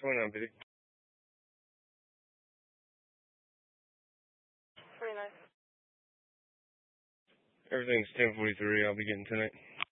29, Biddy. 29. Everything's 10:43. I'll be getting tonight.